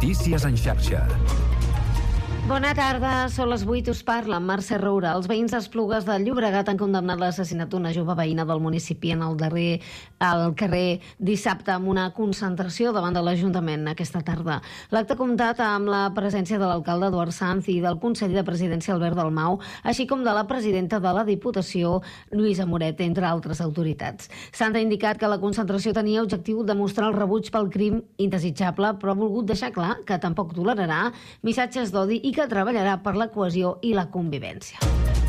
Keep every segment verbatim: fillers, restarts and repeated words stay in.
Notícies en xarxa. Bona tarda, són les vuit, us parla Mercè Roura. Els veïns d'Esplugues de Llobregat han condemnat l'assassinat d'una jove veïna del municipi en el darrer al carrer dissabte amb una concentració davant de l'Ajuntament aquesta tarda. L'acte ha comptat amb la presència de l'alcalde Eduard Sanz i del conseller de presidència Albert Dalmau, així com de la presidenta de la Diputació Lluïsa Moret, entre altres autoritats. Sanz ha indicat que la concentració tenia objectiu de mostrar el rebuig pel crim indesitjable, però ha volgut deixar clar que tampoc tolerarà missatges d'odi i que treballarà per la cohesió i la convivència.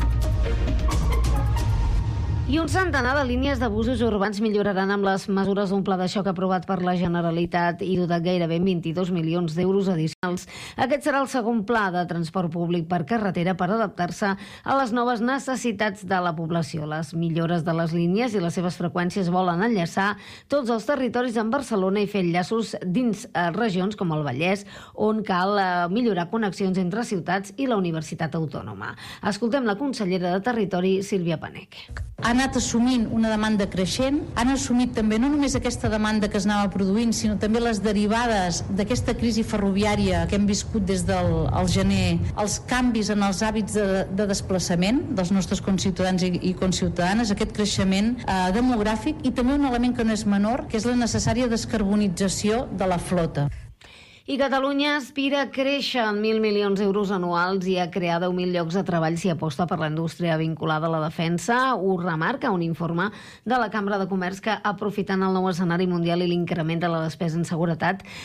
I un centenar de línies de busos urbans milloraran amb les mesures d'un pla de xoc aprovat per la Generalitat i dotat gairebé vint-i-dos milions d'euros addicionals. Aquest serà el segon pla de transport públic per carretera per adaptar-se a les noves necessitats de la població. Les millores de les línies i les seves freqüències volen enllaçar tots els territoris amb Barcelona i fer enllaços dins eh, regions com el Vallès, on cal eh, millorar connexions entre ciutats i la Universitat Autònoma. Escoltem la consellera de Territori, Sílvia Paneque. Ha anat assumint una demanda creixent, han assumit també no només aquesta demanda que es anava produint, sinó també les derivades d'aquesta crisi ferroviària que hem viscut des del el gener, els canvis en els hàbits de, de desplaçament dels nostres conciutadans i, i conciutadanes, aquest creixement eh, demogràfic i també un element que no és menor, que és la necessària descarbonització de la flota. I Catalunya aspira a créixer en mil milions d'euros anuals i a crear deu mil llocs de treball si aposta per la indústria vinculada a la defensa. Ho remarca un informe de la Cambra de Comerç que, aprofitant el nou escenari mundial i l'increment de la despesa en seguretat,